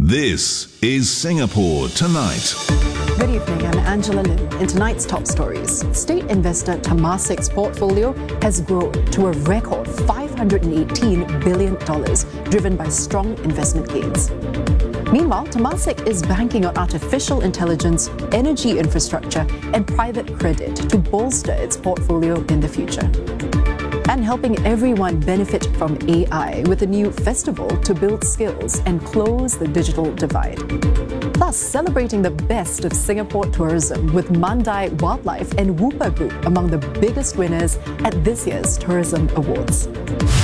This is Singapore Tonight. Good evening, I'm Angela Lim. In tonight's top stories, state investor Temasek's portfolio has grown to a record $518 billion, driven by strong investment gains. Meanwhile, Temasek is banking on artificial intelligence, energy infrastructure, and private credit to bolster its portfolio in the future. And helping everyone benefit from AI with a new festival to build skills and close the digital divide. Plus, celebrating the best of Singapore tourism with Mandai Wildlife and Wooper Group among the biggest winners at this year's Tourism Awards.